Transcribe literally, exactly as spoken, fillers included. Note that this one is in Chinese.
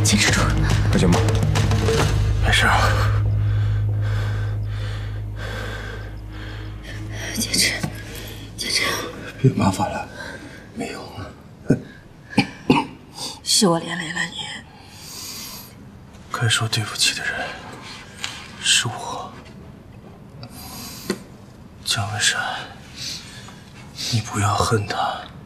坚持住， 还行吧？ 没事。 坚持，坚持。 别麻烦了，没用了。 是我连累了你。 该说对不起的人是我。姜文山，你不要恨他。